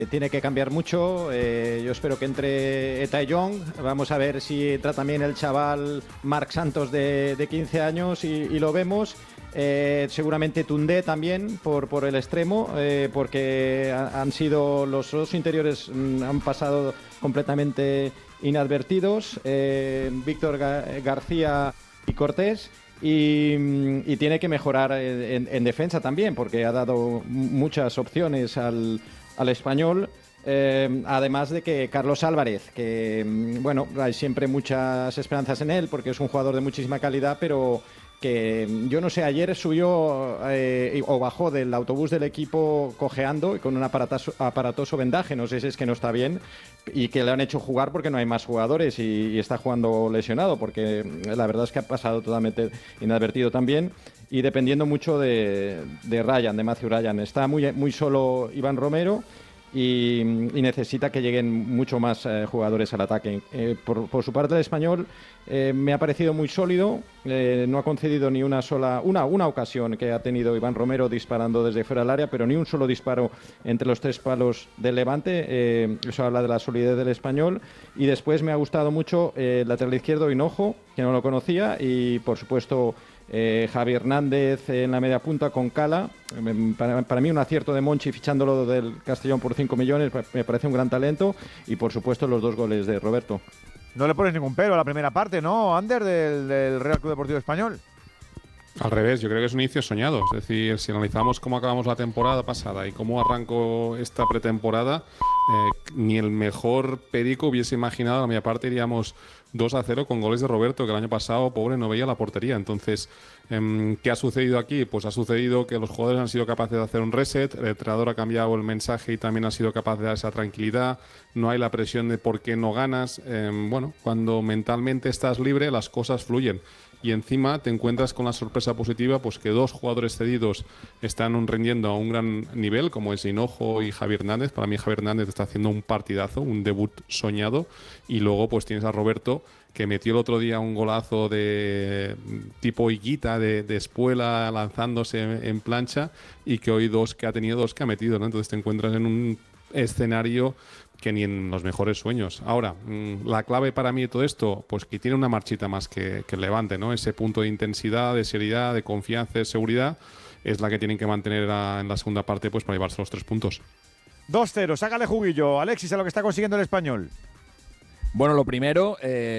Tiene que cambiar mucho. Yo espero que entre Eta Young. Vamos a ver si entra también el chaval Marc Santos de 15 años y lo vemos. Seguramente Toundé también por el extremo, porque han sido los dos interiores, han pasado completamente inadvertidos. Víctor García y Cortés. Y tiene que mejorar en defensa también, porque ha dado muchas opciones al Español. Además de que Carlos Álvarez, que bueno, hay siempre muchas esperanzas en él porque es un jugador de muchísima calidad, pero que yo no sé, ayer subió o bajó del autobús del equipo cojeando y con un aparatoso vendaje, no sé si es que no está bien y que le han hecho jugar porque no hay más jugadores y está jugando lesionado, porque la verdad es que ha pasado totalmente inadvertido también, y dependiendo mucho de Matthew Ryan. Está muy solo Iván Romero y necesita que lleguen mucho más jugadores al ataque. Por su parte, el Español me ha parecido muy sólido. No ha concedido ni una ocasión que ha tenido Iván Romero disparando desde fuera del área, pero ni un solo disparo entre los tres palos del Levante. Eso habla de la solidez del Español. Y después me ha gustado mucho el lateral izquierdo Hinojo, que no lo conocía, y por supuesto Javi Hernández en la media punta con Cala. Para mí un acierto de Monchi fichándolo del Castellón por 5 millones, me parece un gran talento, y por supuesto los 2 goles de Roberto. No le pones ningún pero a la primera parte, ¿no, Ander, del Real Club Deportivo Español? Al revés, yo creo que es un inicio soñado. Es decir, si analizamos cómo acabamos la temporada pasada y cómo arrancó esta pretemporada, ni el mejor Perico hubiese imaginado, a la media parte iríamos 2-0 con goles de Roberto, que el año pasado, pobre, no veía la portería. Entonces, ¿qué ha sucedido aquí? Pues ha sucedido que los jugadores han sido capaces de hacer un reset, el entrenador ha cambiado el mensaje y también ha sido capaz de dar esa tranquilidad, no hay la presión de por qué no ganas. Bueno, cuando mentalmente estás libre, las cosas fluyen. Y encima te encuentras con la sorpresa positiva, pues que 2 jugadores cedidos están rendiendo a un gran nivel, como es Hinojo y Javier Hernández. Para mí Javier Hernández está haciendo un partidazo, un debut soñado. Y luego pues tienes a Roberto, que metió el otro día un golazo de tipo Higuita, de espuela, lanzándose en plancha, y que hoy que ha metido, ¿no? Entonces te encuentras en un escenario que ni en los mejores sueños. Ahora, la clave para mí de todo esto, pues que tiene una marchita más que el Levante, ¿no? Ese punto de intensidad, de seriedad, de confianza, de seguridad, es la que tienen que mantener en la segunda parte, pues para llevarse los 3 puntos. 2-0, sácale juguillo, Alexis, a lo que está consiguiendo el Español. Bueno, lo primero,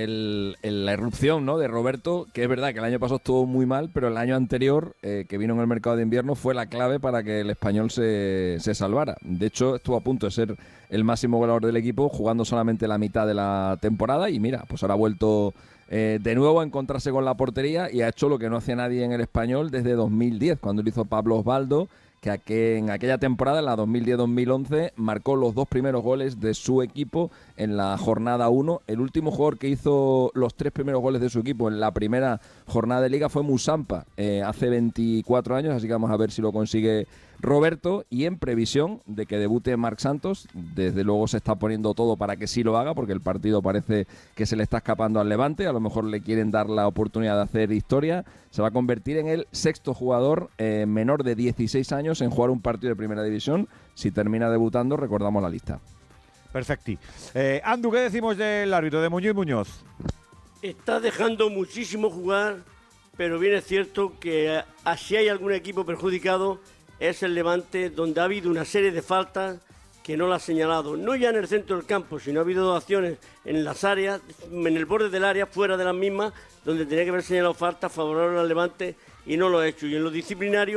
la irrupción, ¿no?, de Roberto, que es verdad que el año pasado estuvo muy mal, pero el año anterior, que vino en el mercado de invierno, fue la clave para que el Español se salvara. De hecho, estuvo a punto de ser el máximo goleador del equipo, jugando solamente la mitad de la temporada, y mira, pues ahora ha vuelto de nuevo a encontrarse con la portería y ha hecho lo que no hacía nadie en el Español desde 2010, cuando lo hizo Pablo Osvaldo, que en aquella temporada, en la 2010-2011, marcó los 2 primeros goles de su equipo en la jornada 1. El último jugador que hizo los 3 primeros goles de su equipo en la primera jornada de Liga fue Musampa, hace 24 años, así que vamos a ver si lo consigue Roberto, y en previsión de que debute Marc Santos, desde luego se está poniendo todo para que sí lo haga, porque el partido parece que se le está escapando al Levante, a lo mejor le quieren dar la oportunidad de hacer historia. Se va a convertir en el 6º jugador menor de 16 años en jugar un partido de primera división. Si termina debutando, recordamos la lista. Perfecti. Andu, ¿qué decimos del árbitro, de Muñoz? Está dejando muchísimo jugar, pero bien es cierto que si hay algún equipo perjudicado es el Levante, donde ha habido una serie de faltas que no la ha señalado, no ya en el centro del campo, sino ha habido acciones en las áreas, en el borde del área, fuera de las mismas, donde tenía que haber señalado faltas favorables al Levante y no lo ha hecho. Y en lo disciplinario